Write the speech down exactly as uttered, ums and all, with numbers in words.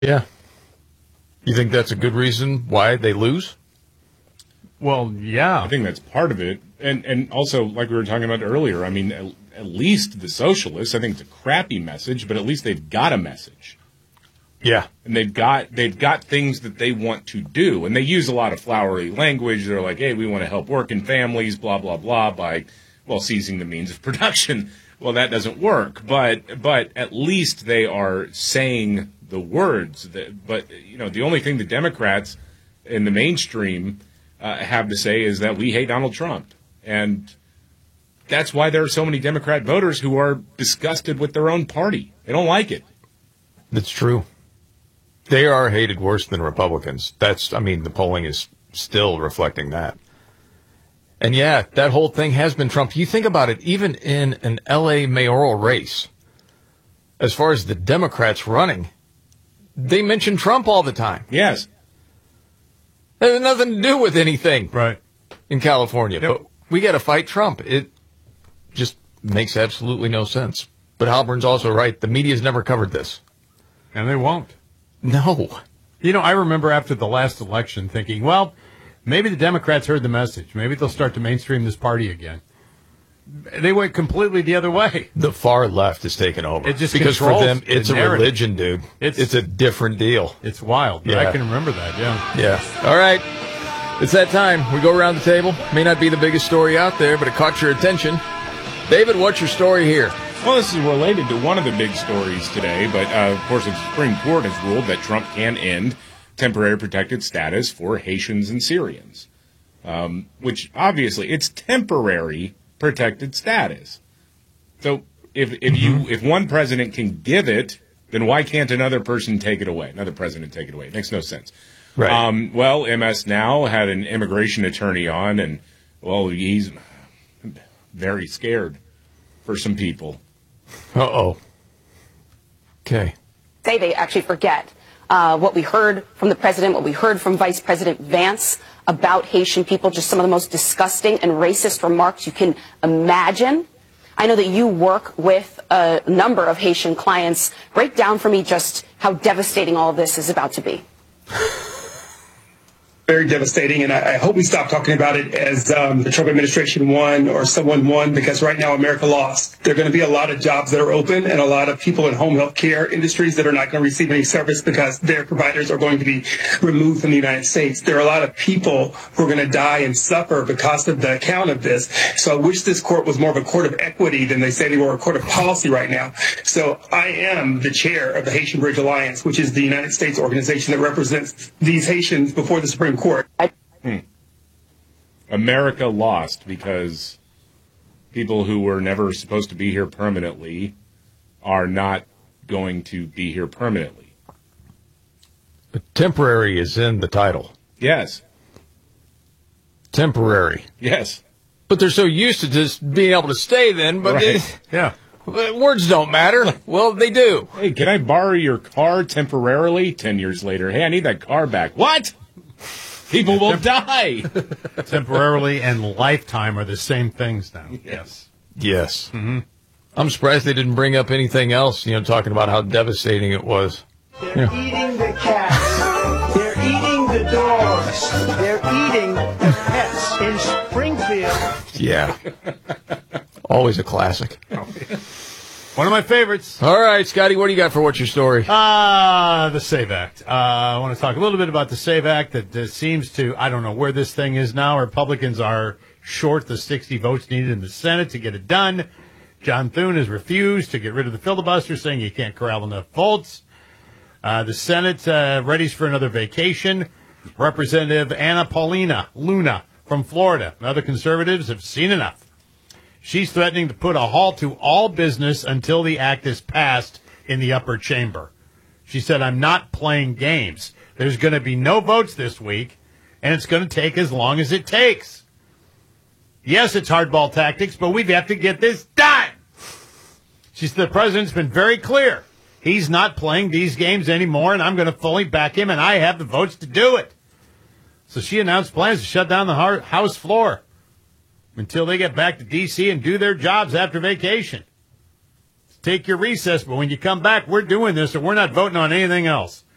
Yeah. You think that's a good reason why they lose? Well, yeah. I think that's part of it. And and also, like we were talking about earlier, I mean, at, at least the socialists, I think it's a crappy message, but at least they've got a message. Yeah. And they've got they've got things that they want to do. And they use a lot of flowery language. They're like, hey, we want to help working families, blah, blah, blah, by, well, seizing the means of production. Well, that doesn't work. But but at least they are saying the words. That, but, you know, the only thing the Democrats in the mainstream uh, have to say is that we hate Donald Trump. And that's why there are so many Democrat voters who are disgusted with their own party. They don't like it. That's true. They are hated worse than Republicans. That's, I mean, the polling is still reflecting that. And yeah, that whole thing has been Trump. You think about it, even in an L A mayoral race, as far as the Democrats running, they mention Trump all the time. Yes. It has nothing to do with anything. Right. In California. Yep. But we got to fight Trump. It just makes absolutely no sense. But Halburn's also right. The media's never covered this. And they won't. No. You know, I remember after the last election thinking, well, maybe the Democrats heard the message. Maybe they'll start to mainstream this party again. They went completely the other way. The far left is taking over. It just because for controls them, it's the a narrative. religion, dude. It's- It's a different deal. It's wild. But Yeah. I can remember that, yeah. Yeah. All right. It's that time. We go around the table. May not be the biggest story out there, but it caught your attention. David, what's your story here? Well, this is related to one of the big stories today, but uh, of course the Supreme Court has ruled that Trump can end temporary protected status for Haitians and Syrians, um, which obviously it's temporary protected status. So if if you if one president can give it, then why can't another person take it away? Another president take it away? It makes no sense. Right. Um, well, M S Now had an immigration attorney on, and well, he's very scared for some people. Uh-oh. Okay. Say they actually forget uh, what we heard from the president, what we heard from Vice President Vance about Haitian people, just some of the most disgusting and racist remarks you can imagine. I know that you work with a number of Haitian clients. Break down for me just how devastating all of this is about to be. Very devastating, and I, I hope we stop talking about it as um, the Trump administration won or someone won, because right now America lost. There are going to be a lot of jobs that are open and a lot of people in home health care industries that are not going to receive any service because their providers are going to be removed from the United States. There are a lot of people who are going to die and suffer because of the account of this. So I wish this court was more of a court of equity than they say they were a court of policy right now. So I am the chair of the Haitian Bridge Alliance, which is the United States organization that represents these Haitians before the Supreme Court. Hmm. America lost because people who were never supposed to be here permanently are not going to be here permanently. But temporary is in the title. Yes. Temporary. Yes. But they're so used to just being able to stay then, but Right. they, Yeah. words don't matter. Well, they do. Hey, can I borrow your car temporarily? Ten years later. Hey, I need that car back. What? People will die. Temporarily and lifetime are the same things now. Yes. Yes. Mm-hmm. I'm surprised they didn't bring up anything else, you know, talking about how devastating it was. They're Yeah. eating the cats. They're eating the dogs. They're eating the pets in Springfield. Yeah. Always a classic. One of my favorites. All right, Scotty, what do you got for what's your story? Ah, uh, the SAVE Act. Uh, I want to talk a little bit about the SAVE Act that uh, seems to, I don't know where this thing is now. Republicans are short the sixty votes needed in the Senate to get it done. John Thune has refused to get rid of the filibuster, saying you can't corral enough votes. Uh, the Senate uh, readies for another vacation. Representative Anna Paulina Luna from Florida and other conservatives have seen enough. She's threatening to put a halt to all business until the act is passed in the upper chamber. She said, I'm not playing games. There's going to be no votes this week, and it's going to take as long as it takes. Yes, it's hardball tactics, but we have to get this done. She said the president's been very clear. He's not playing these games anymore, and I'm going to fully back him, and I have the votes to do it. So she announced plans to shut down the House floor until they get back to D C and do their jobs after vacation. Take your recess, but when you come back, we're doing this, and we're not voting on anything else.